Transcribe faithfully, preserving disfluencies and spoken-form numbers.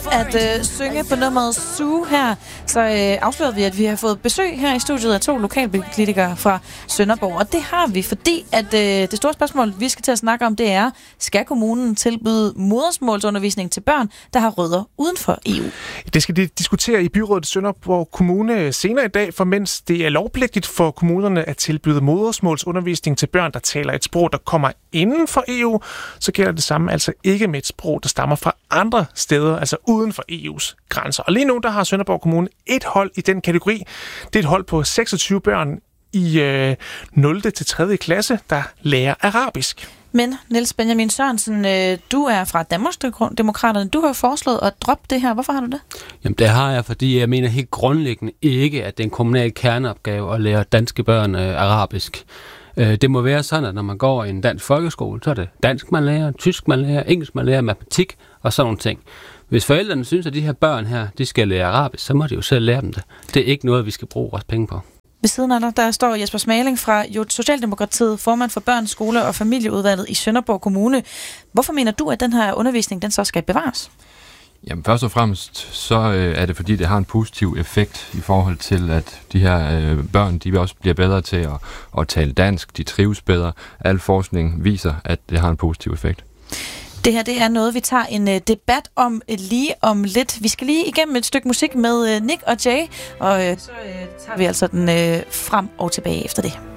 at øh, synge på nummeret Zoo her, så øh, afslørede vi, at vi har fået besøg her i studiet af to lokalpolitikere fra Sønderborg. Og det har vi, fordi at øh, det store spørgsmål, vi skal til at snakke om, det er, skal kommunen tilbyde modersmålsundervisning til børn, der har rødder uden for E U? Det skal de diskutere i byrådet Sønderborg Kommune senere i dag, for mens det er lovpligtigt for kommunerne at tilbyde modersmålsundervisning til børn, der taler et sprog, der kommer inden for E U, så gælder det samme altså ikke med et sprog, der stammer fra andre steder, altså uden for E U's grænser. Og lige nu, der har Sønderborg Kommune et hold i den kategori. Det er et hold på seksogtyve børn i øh, nul til tredje klasse, der lærer arabisk. Men Niels Benjamin Sørensen, øh, du er fra Danmarksdemokraterne. Du har jo foreslået at droppe det her. Hvorfor har du det? Jamen det har jeg, fordi jeg mener helt grundlæggende ikke, at det er en kommunal kerneopgave at lære danske børn øh, arabisk. Øh, det må være sådan, at når man går i en dansk folkeskole, så er det dansk, man lærer, tysk, man lærer, engelsk, man lærer, matematik og sådan nogle ting. Hvis forældrene synes, at de her børn her, de skal lære arabisk, så må de jo selv lære dem det. Det er ikke noget, vi skal bruge vores penge på. Ved siden af dig, der står Jesper Smaling fra Socialdemokratiet, formand for Børns Skole- og Familieudvalget i Sønderborg Kommune. Hvorfor mener du, at den her undervisning, den så skal bevares? Jamen først og fremmest, så øh, er det fordi, det har en positiv effekt i forhold til, at de her øh, børn, de også bliver bedre til at, at tale dansk, de trives bedre. Al forskning viser, at det har en positiv effekt. Det her, det er noget, vi tager en uh, debat om uh, lige om lidt. Vi skal lige igennem et stykke musik med uh, Nick og Jay, og uh, så uh, tager vi altså den uh, frem og tilbage efter det.